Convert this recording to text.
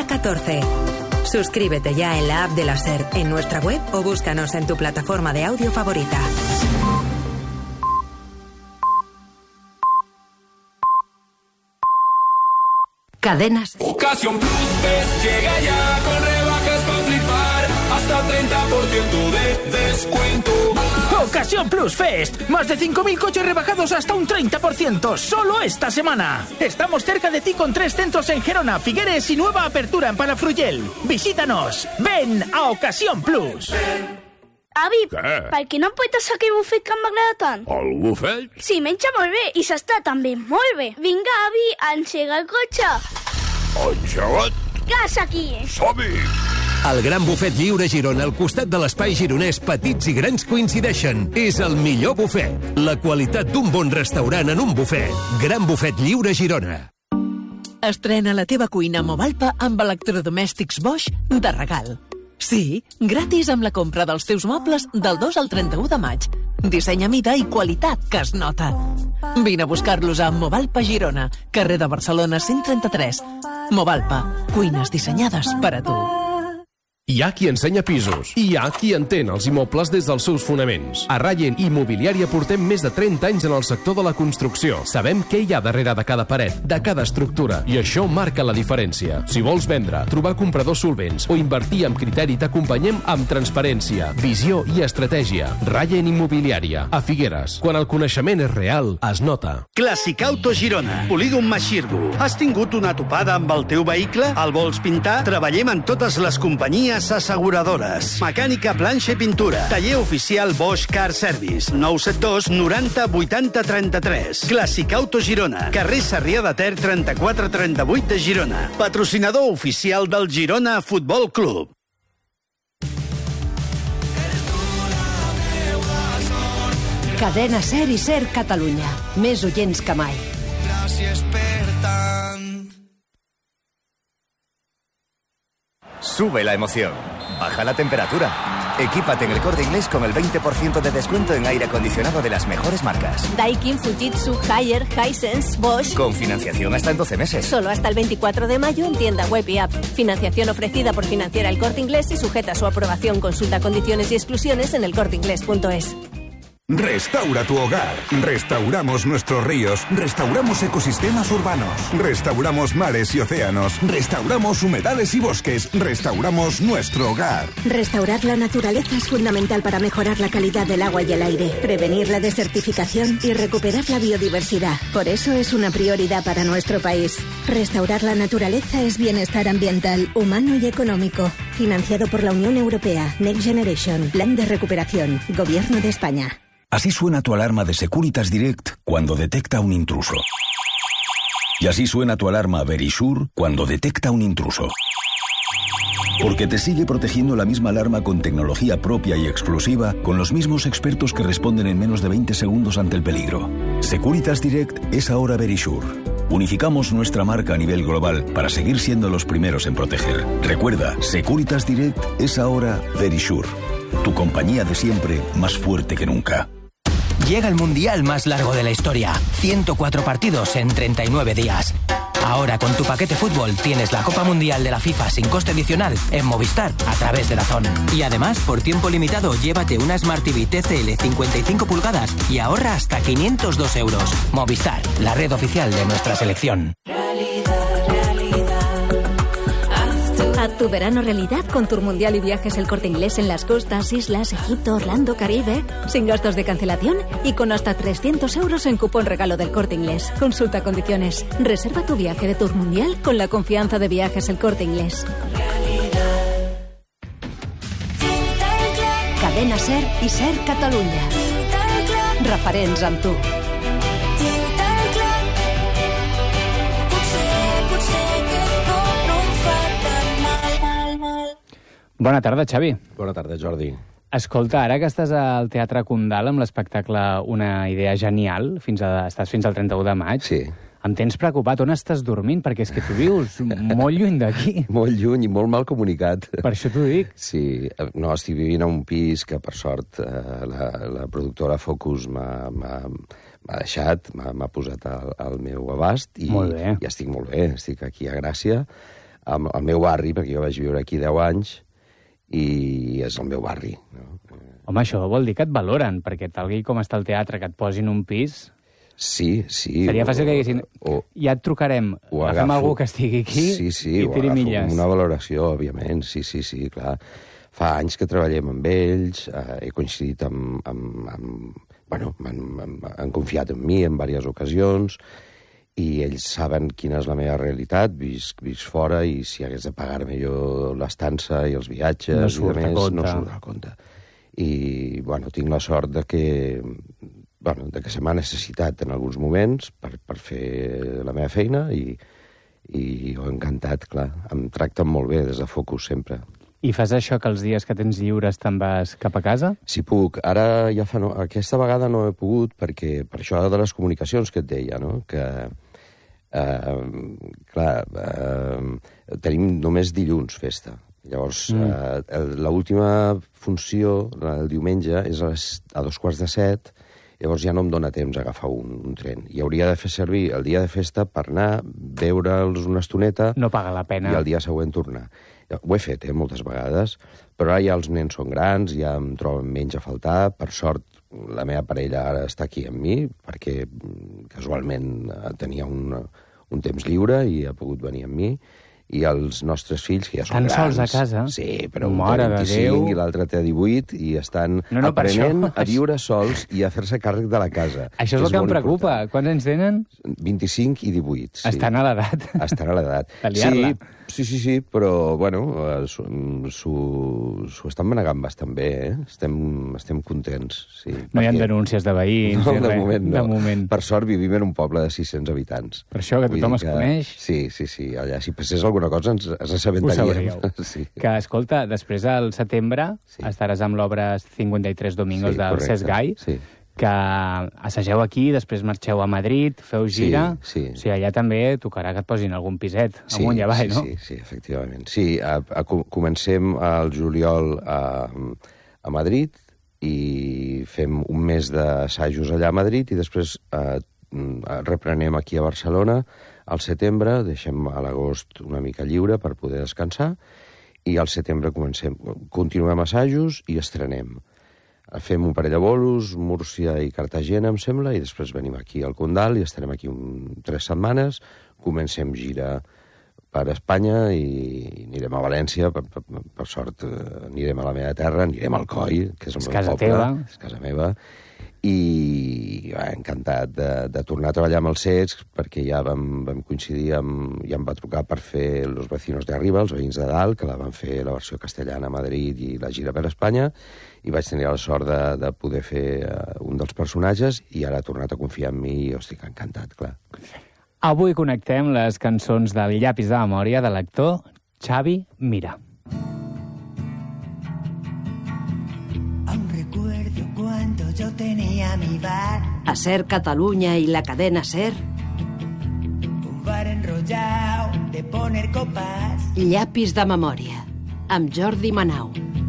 hora 14. Suscríbete ya en la app de la SER, en nuestra web o búscanos en tu plataforma de audio favorita. Cadenas. Ocasión Plus Fest llega ya con rebajas para flipar, hasta 30% de descuento. Ocasión Plus Fest, más de 5.000 coches rebajados hasta un 30%, solo esta semana. Estamos cerca de ti con 3 centros en Gerona, Figueres y nueva apertura en Palafrugell. Visítanos, ven a Ocasión Plus. Avi, per què no em portes aquell bufet que m'agrada tant? El bufet? Sí, menja molt bé i s'està també molt bé. Vinga, avi, engega el cotxe. Engegat? Gas aquí. Som-hi! El Gran Bufet Lliure Girona, al costat de l'espai gironès Petits i Grans coincideixen. És el millor bufet. La qualitat d'un bon restaurant en un bufet. Gran Bufet Lliure Girona. Estrena la teva cuina amb Movalpa amb electrodomèstics Bosch de regal. Sí, gratis amb la compra dels teus mobles del 2 al 31 de maig. Disseny a mida i qualitat que es nota. Vine a buscar-los a Movalpa Girona, carrer de Barcelona 133. Movalpa, cuines dissenyades per a tu. Hi ha qui ensenya pisos. Hi ha qui entén els immobles des dels seus fonaments. A Rayen Immobiliària portem més de 30 anys en el sector de la construcció. Sabem què hi ha darrere de cada paret, de cada estructura, i això marca la diferència. Si vols vendre, trobar compradors solvents o invertir amb criteri, t'acompanyem amb transparència, visió i estratègia. Rayen Immobiliària, a Figueres. Quan el coneixement és real, es nota. Clàssic Auto Girona, Polígon Maxirgo. Has tingut una topada amb el teu vehicle? El vols pintar? Treballem en totes les companyies asseguradores. Mecànica, planxa i pintura. Taller oficial Bosch Car Service. 972 90 80 33. Clàssic Auto Girona. Carrer Sarrià de Ter 3438 de Girona. Patrocinador oficial del Girona Futbol Club. Cadena SER i SER Catalunya. Més oients que mai. Gràcies per tant. Sube la emoción, baja la temperatura. Equípate en el Corte Inglés con el 20% de descuento en aire acondicionado de las mejores marcas. Daikin, Fujitsu, Haier, Hisense, Bosch. Con financiación hasta en 12 meses. Solo hasta el 24 de mayo en tienda web y app. Financiación ofrecida por Financiera El Corte Inglés y sujeta a su aprobación. Consulta condiciones y exclusiones en elcorteinglés.es. Restaura tu hogar. Restauramos nuestros ríos. Restauramos ecosistemas urbanos. Restauramos mares y océanos. Restauramos humedales y bosques. Restauramos nuestro hogar. Restaurar la naturaleza es fundamental para mejorar la calidad del agua y el aire, prevenir la desertificación y recuperar la biodiversidad. Por eso es una prioridad para nuestro país. Restaurar la naturaleza es bienestar ambiental, humano y económico. Financiado por la Unión Europea. Next Generation. Plan de recuperación. Gobierno de España. Así suena tu alarma de Securitas Direct cuando detecta un intruso. Y así suena tu alarma Verisure cuando detecta un intruso. Porque te sigue protegiendo la misma alarma con tecnología propia y exclusiva, con los mismos expertos que responden en menos de 20 segundos ante el peligro. Securitas Direct es ahora Verisure. Unificamos nuestra marca a nivel global para seguir siendo los primeros en proteger. Recuerda, Securitas Direct es ahora Verisure. Tu compañía de siempre, más fuerte que nunca. Llega el mundial más largo de la historia. 104 partidos en 39 días. Ahora con tu paquete fútbol tienes la Copa Mundial de la FIFA sin coste adicional en Movistar a través de DAZN. Y además, por tiempo limitado, llévate una Smart TV TCL 55 pulgadas y ahorra hasta 502 euros. Movistar, la red oficial de nuestra selección. Haz tu verano realidad con Tour Mundial y Viajes El Corte Inglés en las costas, islas, Egipto, Orlando, Caribe, sin gastos de cancelación y con hasta 300 euros en cupón regalo del Corte Inglés. Consulta condiciones. Reserva tu viaje de Tour Mundial con la confianza de Viajes El Corte Inglés. Cadena SER i SER Catalunya. Referents amb tu. Bona tarda, Xavi. Bona tarda, Jordi. Escolta, ara que estàs al Teatre Condal amb l'espectacle Una idea genial, estàs fins al 31 de maig, sí. Em tens preocupat. On estàs dormint? Perquè és que tu vius molt lluny d'aquí. Molt lluny i molt mal comunicat. Per això t'ho dic. Sí, no, estic vivint a un pis que, per sort, la productora Focus m'ha deixat, m'ha posat al meu abast i estic molt bé, estic aquí a Gràcia. al meu barri, perquè jo vaig viure aquí 10 anys, i és el meu barri. No? Home, això vol dir que et valoren, perquè tal com està el teatre, que et posin un pis... Sí. Seria fàcil que diguessin, ja et trucarem, agafem algú que estigui aquí i tiri milles. Una valoració, òbviament, sí, clar. Fa anys que treballem amb ells, he coincidit han confiat en mi en diverses ocasions, i ells saben quina és la meva realitat, visc fora, i si hagués de pagar-me jo l'estança i els viatges... No surt a compte. I, tinc la sort de que se m'ha necessitat en alguns moments per fer la meva feina, i ho he encantat, clar. Em tracten molt bé des de Focus, sempre. I fas això que els dies que tens lliures te'n vas cap a casa? Sí, puc. Ara aquesta vegada no he pogut, perquè per això de les comunicacions que et deia, no? Que, tenim només dilluns festa. Llavors, l'última funció, el diumenge, és a 2:45, llavors ja no em dóna temps a agafar un tren. I hauria de fer servir el dia de festa per anar, veure'ls una estoneta... No paga la pena. I el dia següent tornar. Ho he fet, moltes vegades, però ara ja els nens són grans, ja em troben menys a faltar. Per sort, la meva parella ara està aquí amb mi, perquè casualment tenia un temps lliure i ha pogut venir amb mi. I els nostres fills, que ja són grans... Tan sols a casa? Sí, però un té 25 i l'altre té 18 i estan aprenent a viure sols i a fer-se càrrec de la casa. Això és el que em preocupa. Quants anys tenen? 25 i 18, sí. Estan a l'edat. Estan a l'edat. De liar-la. Sí, però, s'ho estan manegant bastant bé, Estem contents, sí. No hi ha denúncies de veïns? No, de moment no. De moment. Per sort vivim en un poble de 600 habitants. Per això, que tothom es coneix? Sí. Allà, si passés alguna cosa, ens assabentaríem. Sí. Que, escolta, després al setembre estaràs amb l'obra 53 Domingos del Cesc Gai, que assageu aquí, després marxeu a Madrid, feu gira... Sí. O sigui, allà també tocarà que et posin algun piset, amunt i avall, no? Sí, efectivament. Sí, comencem al juliol a Madrid i fem un mes d'assajos allà a Madrid i després reprenem aquí a Barcelona al setembre, deixem a l'agost una mica lliure per poder descansar, i al setembre continuem assajos i estrenem. Fem un parell de bolos, Múrcia i Cartagena, em sembla, i després venim aquí al Condal i estarem aquí 3 setmanes, comencem gira per Espanya i anirem a València, per sort anirem a la meva terra, anirem al Coi, que és el meu poble, és casa meva, i encantat de tornar a treballar amb el Cesc, perquè ja vam coincidir ja em va trucar per fer Los vecinos de arriba, els veïns de dalt, que la van fer la versió castellana a Madrid i la gira per Espanya, i vaig tenir la sort de poder fer un dels personatges, i ara ha tornat a confiar en mi i estic encantat, clar. Avui connectem les cançons del Llapis de memòria de l'actor Xavi Mira. Cuando yo tenía mi bar. A SER Catalunya i la cadena SER. Un bar enrollado de poner copas. Llapis de memòria, amb Jordi Manau.